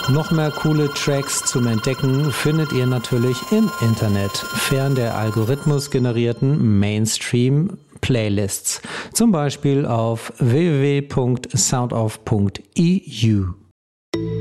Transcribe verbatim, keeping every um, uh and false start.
Noch mehr coole Tracks zum Entdecken findet ihr natürlich im Internet, fern der algorithmusgenerierten Mainstream-Playlists, zum Beispiel auf w w w punkt soundoff punkt e u.